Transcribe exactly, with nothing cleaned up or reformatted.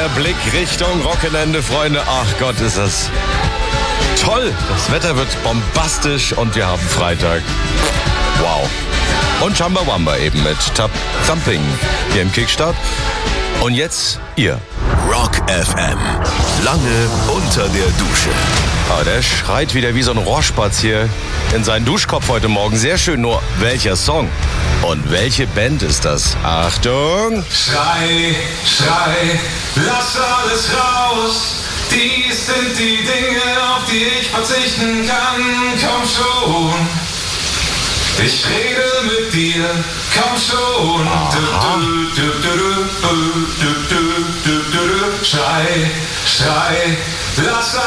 der Blick Richtung Wochenende, Freunde. Ach Gott, ist das toll. Das Wetter wird bombastisch und wir haben Freitag. Wow. Und Chumbawamba eben mit Tap Thumping hier im Kickstart. Und jetzt ihr. Rock F M. Lange unter der Dusche. Aber der schreit wieder wie so ein Rohrspatz hier in seinen Duschkopf heute Morgen. Sehr schön, nur welcher Song? Und welche Band ist das? Achtung! Schrei, schrei, lass alles raus. Dies sind die Dinge, auf die ich verzichten kann. Komm schon, ich rede mit dir. Komm schon. Du, du, du, du, du, du, du, du, du. Schrei, schrei, lass